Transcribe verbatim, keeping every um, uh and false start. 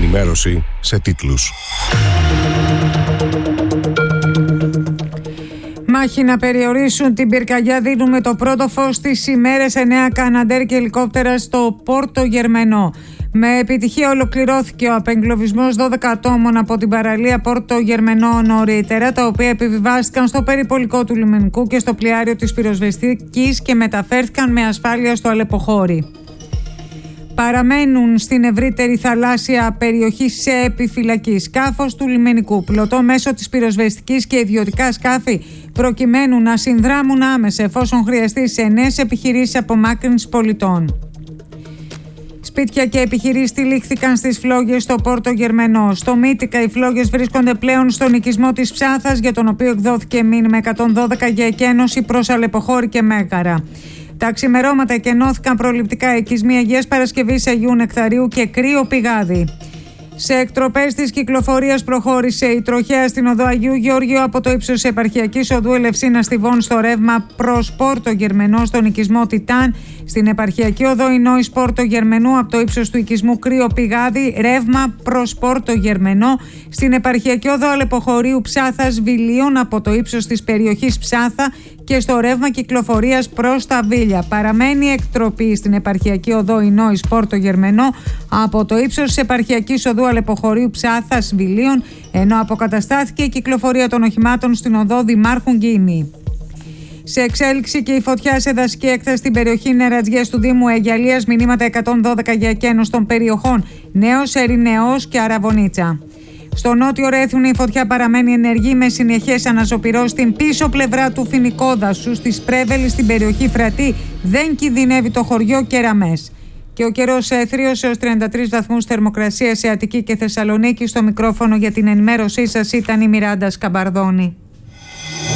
ενημέρωση σε τίτλους. Μάχη να περιορίσουν την πυρκαγιά δίνουμε το πρώτο φως στις ημέρες. Εννέα Καναντέρ και ελικόπτερα στο Πόρτο Γερμενό. Με επιτυχία ολοκληρώθηκε ο απεγκλωβισμός δώδεκα ατόμων από την παραλία Πόρτο Γερμενό νωρίτερα, τα οποία επιβιβάστηκαν στο περιπολικό του λιμενικού και στο πλοιάριο της πυροσβεστικής και μεταφέρθηκαν με ασφάλεια στο Αλεποχώρι. Παραμένουν στην ευρύτερη θαλάσσια περιοχή σε επιφυλακή σκάφος του λιμενικού, πλωτό μέσω της πυροσβεστικής και ιδιωτικά σκάφη, προκειμένου να συνδράμουν άμεσα εφόσον χρειαστεί σε νέες επιχειρήσεις απομάκρυνσης πολιτών. Σπίτια και επιχειρήσεις τυλίχθηκαν στις φλόγες στο Πόρτο Γερμενό. Στο Μύτικα οι φλόγες βρίσκονται πλέον στον οικισμό της Ψάθας, για τον οποίο εκδόθηκε μήνυμα εκατόν δώδεκα για εκένωση προς Αλεποχώρι και Μέγαρα. Τα ξημερώματα εκενώθηκαν προληπτικά οικισμοί Αγίας Παρασκευής, Αγίου Νεκταρίου και Κρύο Πηγάδι. Σε εκτροπές της κυκλοφορίας προχώρησε η τροχέα στην οδό Αγίου Γεωργίου από το ύψος επαρχιακής οδού Ελευσίνα Στιβών στο ρεύμα προς Πόρτο Γερμενό στον οικισμό Τιτάν, στην επαρχιακή οδό Ινόης Πόρτο Γερμενού από το ύψος του οικισμού Κρύο Πηγάδι, ρεύμα προς Πόρτο Γερμενό, στην επαρχιακή οδό Αλεποχωρίου Ψάθας Βιλίων από το ύψος της περιοχής Ψάθα και στο ρεύμα κυκλοφορίας προς τα Βίλια. Παραμένει εκτροπή στην επαρχιακή οδό Ινόης Πόρτο Γερμενό από το ύψος της επαρχιακής οδού Αλεποχωρίου Ψάθας Βιλίων, ενώ αποκαταστάθηκε η κυκλοφορία των οχημάτων στην οδό Δημάρχου Γκίνη. Σε εξέλιξη και η φωτιά σε δασική έκταση στην περιοχή Νερατζιές του Δήμου Αιγιαλίας, μηνύματα εκατόν δώδεκα για εκένωση των περιοχών Νέος Ερηνεός και Αραβωνίτσα. Στο νότιο Ρέθουνο η φωτιά παραμένει ενεργή με συνεχές αναζωπυρώσεις στην πίσω πλευρά του Φοινικόδασου, στη Σπρέβελη, στην περιοχή Φρατή. Δεν κινδυνεύει το χωριό Κεραμές. Και ο καιρός έθριος έως τριάντα τρεις βαθμούς θερμοκρασία σε Αττική και Θεσσαλονίκη. Στο μικρόφωνο για την ενημέρωσή σας ήταν η Μιράντα Σκαμπαρδόνη.